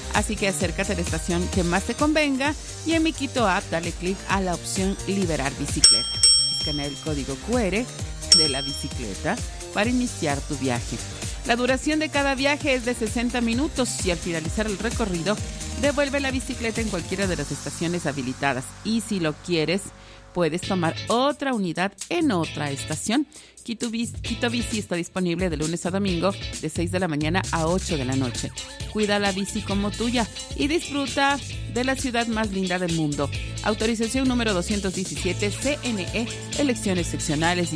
Así que acércate a la estación que más te convenga y en Mi Quito App dale clic a la opción Liberar Bicicleta. Escanea el código QR de la bicicleta para iniciar tu viaje. La duración de cada viaje es de 60 minutos y al finalizar el recorrido devuelve la bicicleta en cualquiera de las estaciones habilitadas. Y si lo quieres, puedes tomar otra unidad en otra estación. Quito Bici está disponible de lunes a domingo de 6 de la mañana a 8 de la noche. Cuida la bici como tuya y disfruta de la ciudad más linda del mundo. Autorización número 217 CNE, elecciones seccionales y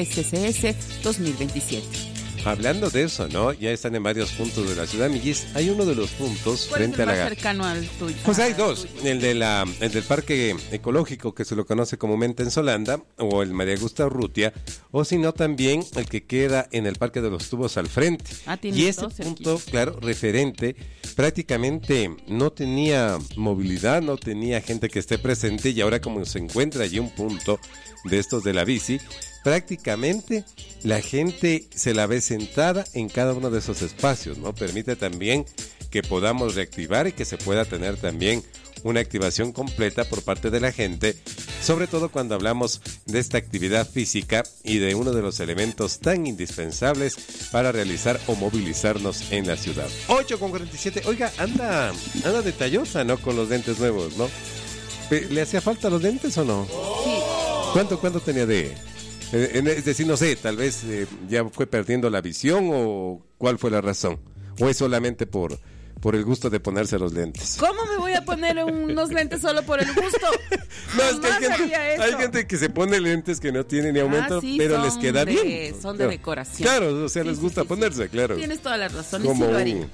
CPCCS 2027. Hablando de eso, ¿no? Ya están en varios puntos de la ciudad, Millis. Hay uno de los puntos frente a la... ¿Cuál es el más cercano al tuyo? Pues hay dos. El del parque ecológico, que se lo conoce comúnmente en Solanda, o el María Augusta Urrutia, o si no también el que queda en el Parque de los Tubos al frente. Y ese punto, claro, referente, prácticamente no tenía movilidad, no tenía gente que esté presente, y ahora como se encuentra allí un punto de estos de la bici, prácticamente la gente se la ve sentada en cada uno de esos espacios, ¿no? Permite también que podamos reactivar y que se pueda tener también una activación completa por parte de la gente, sobre todo cuando hablamos de esta actividad física y de uno de los elementos tan indispensables para realizar o movilizarnos en la ciudad. 8:47, oiga, anda detallosa, ¿no? Con los lentes nuevos, ¿no? ¿Le hacía falta los lentes o no? Sí. ¿Cuánto tenía de...? Es decir, no sé, tal vez ya fue perdiendo la visión o cuál fue la razón. ¿O es solamente por el gusto de ponerse los lentes? ¿Cómo me voy a poner unos lentes solo por el gusto? No, es que hay gente que se pone lentes que no tienen ni aumento, sí, pero les queda bien. Son de decoración. Claro, o sea, les gusta ponerse, claro. Tienes toda la razón. Como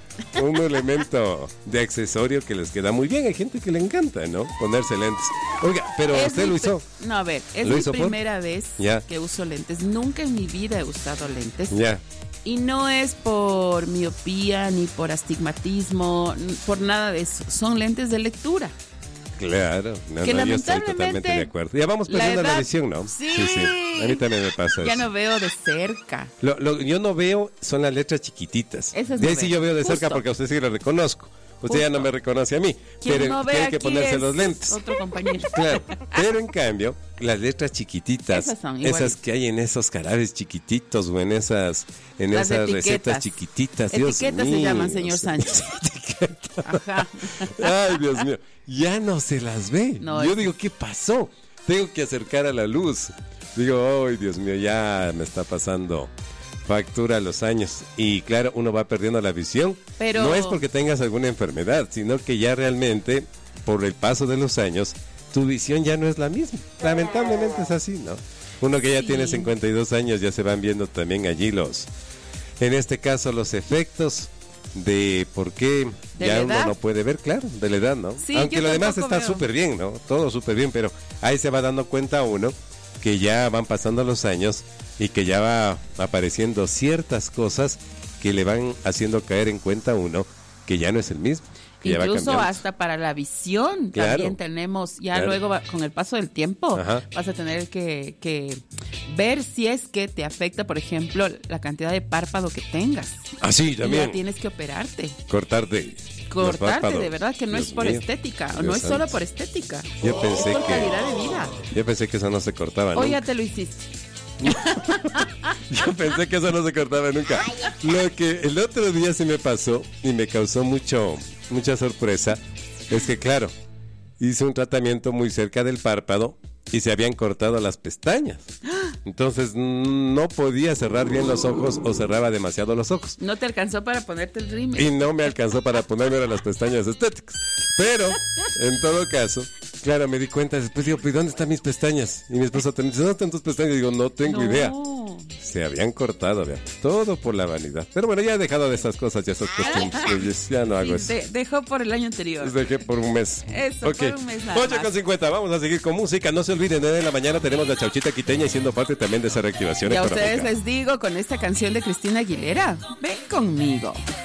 un elemento de accesorio que les queda muy bien. Hay gente que le encanta, ¿no? Ponerse lentes. Oiga, pero usted lo hizo. No, a ver, es mi primera vez que uso lentes. Nunca en mi vida he usado lentes. Ya. Y no es por miopía ni por astigmatismo, por nada de eso. Son lentes de lectura. Claro, yo estoy totalmente de acuerdo. Ya vamos perdiendo la visión, ¿no? Sí. A mí también me pasa eso. Ya no veo de cerca. Yo no veo, son las letras chiquititas. Esas de ahí sí yo veo de cerca porque a usted sí lo reconozco. Usted ya no me reconoce a mí, pero tiene que ponerse los lentes. Otro compañero. Claro, pero en cambio, las letras chiquititas, esas que hay en esos carabes chiquititos o en esas recetas chiquititas. Etiquetas se llaman, señor Sánchez. Ajá. Ay, Dios mío, ya no se las ve. No, yo digo, ¿qué pasó? Tengo que acercar a la luz. Digo, ay, Dios mío, ya me está pasando factura los años. Y claro, uno va perdiendo la visión. Pero no es porque tengas alguna enfermedad, sino que ya realmente, por el paso de los años, tu visión ya no es la misma. Lamentablemente es así, ¿no? Uno que ya tiene 52 años, ya se van viendo también allí en este caso, los efectos de por qué ya uno no puede ver, claro, de la edad, ¿no? Sí, aunque lo demás está súper bien, ¿no? Todo súper bien, pero ahí se va dando cuenta uno que ya van pasando los años y que ya va apareciendo ciertas cosas que le van haciendo caer en cuenta uno que ya no es el mismo. Incluso hasta para la visión también tenemos, luego con el paso del tiempo vas a tener que ver si es que te afecta, por ejemplo, la cantidad de párpado que tengas. Sí, también. Y ya tienes que operarte. Cortarte, de verdad, que no es por estética, Dios no es solo por estética. Yo pensé es por calidad de vida. Yo pensé que eso no se cortaba, ¿no? O ya te lo hiciste. Yo pensé que eso no se cortaba nunca. Lo que el otro día sí me pasó y me causó mucha sorpresa es que, claro, hice un tratamiento muy cerca del párpado y se habían cortado las pestañas. Entonces no podía cerrar bien los ojos o cerraba demasiado los ojos. No te alcanzó para ponerte el rímel. Y no me alcanzó para ponerme las pestañas estéticas. Pero, en todo caso, claro, me di cuenta después, digo, ¿dónde están mis pestañas? Y mi esposo me dice, ¿dónde están tus pestañas? Y digo, no tengo idea. Se habían cortado, vea. Todo por la vanidad. Pero bueno, ya he dejado de esas cosas y esas costumbres. Ya no hago eso. Dejó por el año anterior. Dejé por un mes. Eso, por un mes nada 8:50, vamos a seguir con música. No se olviden, de la mañana tenemos la chauchita quiteña y siendo parte también de esa reactivación económica. Y a económica. ustedes les digo, con esta canción de Cristina Aguilera, ven conmigo.